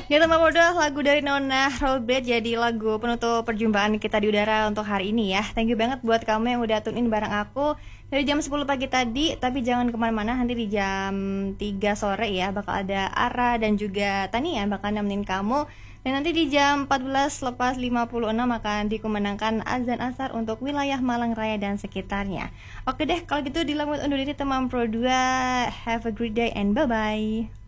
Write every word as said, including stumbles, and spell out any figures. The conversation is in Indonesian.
Kita mau udah lagu dari Nona Robert jadi lagu penutup perjumpaan kita di udara untuk hari ini ya. Thank you banget buat kamu yang udah tune in bareng aku dari jam sepuluh pagi tadi. Tapi jangan kemana-mana, nanti di jam tiga sore ya bakal ada Ara dan juga Tania bakal nemenin kamu. Dan nanti di jam empat belas lepas lima puluh enam akan dikumandangkan azan asar untuk wilayah Malang Raya dan sekitarnya. Oke deh, kalau gitu Dila undur diri teman Pro dua. Have a great day and bye-bye.